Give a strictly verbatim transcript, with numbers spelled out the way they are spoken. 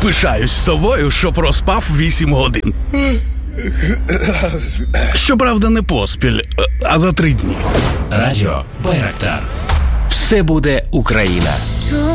Пишаюсь собою, що проспав вісім годин. Щоправда, не поспіль, а за три дні. Радіо Байрактар. Все буде Україна.